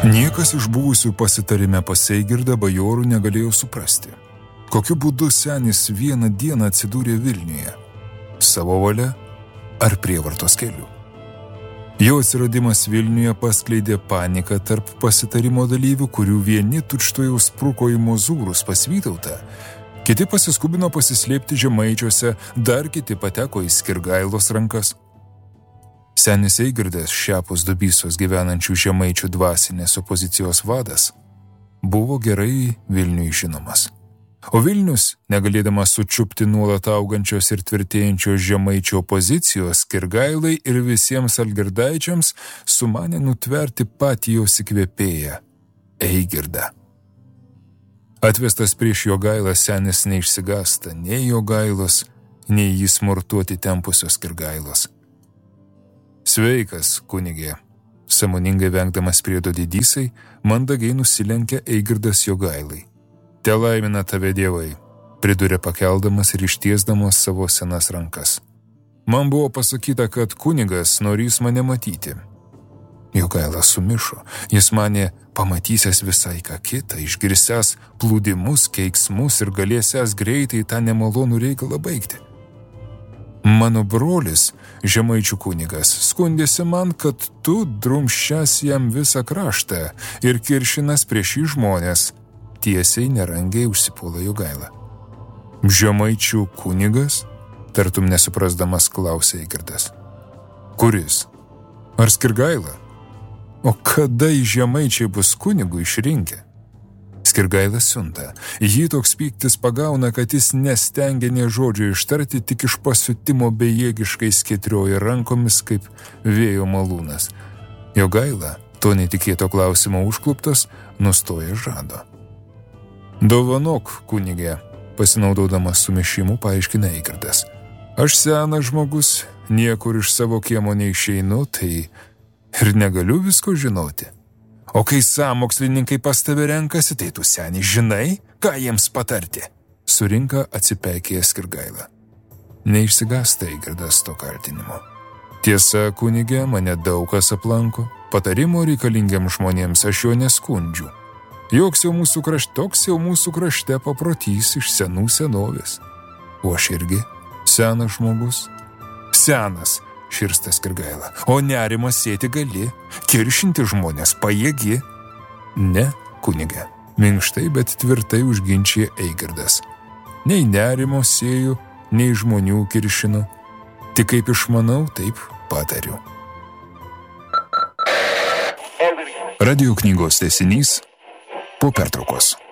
Niekas iš buvusių pasitarime pas Eigirdą bajorų negalėjo suprasti, kokiu būdu senis vieną dieną atsidūrė Vilniuje, savo valia ar prievartos keliu. Jo atsiradimas Vilniuje paskleidė paniką tarp pasitarimo dalyvių, kurių vieni tučtuojau spruko į Mozūrus pas Vytautą, kiti pasiskubino pasislėpti Žemaičiuose, dar kiti pateko į Skirgailos rankas. Senis Eigirdas, šiapus Dubysos gyvenančių žemaičių dvasinės opozicijos vadas, buvo gerai Vilniui žinomas. O Vilnius, negalėdamas sučiupti nuolat augančios ir tvirtėjančios žemaičių opozicijos, Skirgailai ir visiems algirdaičiams sumanė nutverti patį jos įkvėpėją – Eigirdą. Atvestas prieš Jogailą senis neišsigąsta nei Jogailos, nei jį smurtuoti tempusios Skirgailos. Sveikas, kunigė, sąmoningai vengdamas priedo didysai, mandagiai nusilenkė Eigirdas Jogailai. Te laimina tave dievai, pridurė pakeldamas ir ištiesdamas savo senas rankas. Man buvo pasakyta, kad kunigas norės mane matyti. Jogailas sumišo, jis manė pamatysęs visai ką kitą, išgirsęs plūdimus, keiksmus ir galėsęs greitai tą nemalonų reikalą baigti. Mano brolis, žemaičių kunigas, skundėsi man, kad tu drumščias jam visą kraštą ir kiršinas prieš jį žmonės. Tiesiai nerangiai užsipuola Jogaila. Žemaičių kunigas? Tartum nesuprasdamas klausė Eigirdas. Kuris? Ar Skirgaila? O kada į Žemaičiai bus kunigų išrinkę? Skirgailas siunta. Jį toks pyktis pagauna, kad jis nestengia nė žodžio ištarti, tik iš pasiutimo bejėgiškai skėtrioja rankomis kaip vėjo malūnas. Jogaila, to netikėto klausimo užkluptas, nustoja žado. Dovanok, kunigė, pasinaudodamas sumišimu, paaiškina Eigirdas. Aš senas žmogus, niekur iš savo kiemo neišeinu, tai ir negaliu visko žinoti. O kai sąmokslininkai pas tave renkasi, tai tu seniai žinai, ką jiems patarti. Surinka atsipeikėjęs Skirgaila. Neišsigąsta Eigirdas to kaltinimo. Tiesa, kunigė, mane daug kas aplanko, patarimo reikalingiam žmonėms aš jo neskundžiu. Toks jau mūsų krašte paprotys iš senų senovės. O aš irgi senas žmogus. Senas, širsta Skirgaila. O nerimas sėti gali, kiršinti žmonės pajėgi. Ne, kunigė, minkštai, bet tvirtai užginčia Eigirdas. Nei nerimo sėju, nei žmonių kiršinu. Tik kaip išmanau, taip patariu. Radio knygos tęsinys po pertraukos.